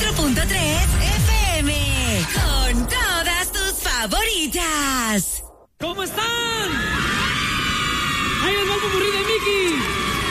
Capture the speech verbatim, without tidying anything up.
cuatro punto tres F M. Con todas tus favoritas.